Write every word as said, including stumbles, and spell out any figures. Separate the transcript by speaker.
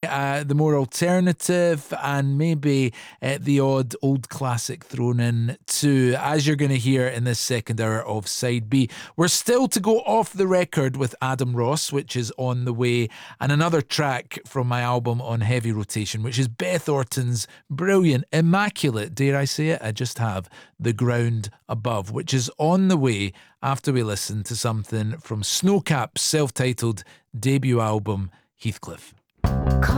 Speaker 1: uh, the more alternative, and maybe uh, the odd old classic thrown in too, as you're going to hear in this second hour of Side B. We're still to go off the record with Adam Ross, which is on the way, and another track from my album on heavy rotation, which is Beth Orton's brilliant, immaculate, dare I say it, I just have, The Ground Above, which is on the way after we listen to something from Snowcap's self-titled debut album, Heathcliff.
Speaker 2: Call